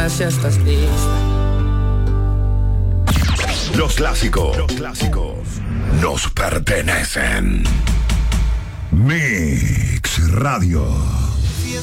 dime si estás lista. Los clásicos nos pertenecen. Mix Radio.